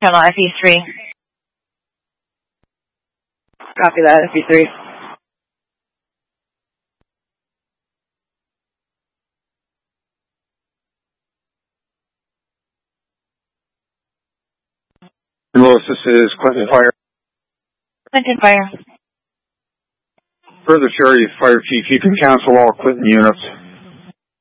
Channel FE3. Copy that, FE3. Louis, this is Clinton Fire. Clinton Fire. Further Cherry Fire Chief, you can cancel all Clinton units.